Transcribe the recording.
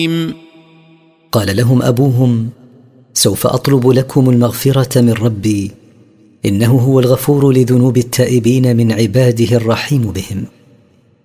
قال لهم أبوهم: سوف أطلب لكم المغفرة من ربي، إنه هو الغفور لذنوب التائبين من عباده الرحيم بهم.